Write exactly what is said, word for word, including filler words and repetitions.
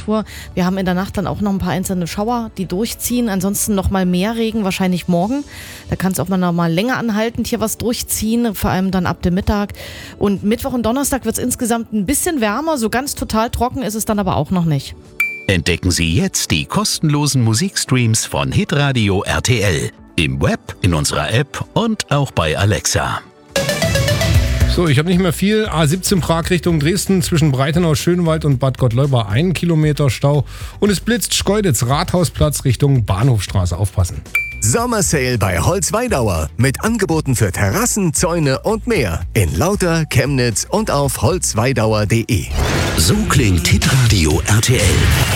Temperatur. Wir haben in der Nacht dann auch noch ein paar einzelne Schauer, die durchziehen. Ansonsten noch mal mehr Regen, wahrscheinlich morgen. Da kann es auch mal noch mal länger anhaltend hier was durchziehen, vor allem dann ab dem Mittag. Und Mittwoch und Donnerstag wird es insgesamt ein bisschen wärmer. So ganz total trocken ist es dann aber auch noch nicht. Entdecken Sie jetzt die kostenlosen Musikstreams von Hitradio R T L. Im Web, in unserer App und auch bei Alexa. So, ich habe nicht mehr viel. A siebzehn Prag Richtung Dresden zwischen Breitenau, Schönwald und Bad Gottleuba ein Kilometer Stau. Und es blitzt Schkeuditz, Rathausplatz Richtung Bahnhofstraße. Aufpassen. Sommersale bei Holzweidauer mit Angeboten für Terrassen, Zäune und mehr. In Lauter, Chemnitz und auf holzweidauer punkt de. So klingt Hitradio R T L.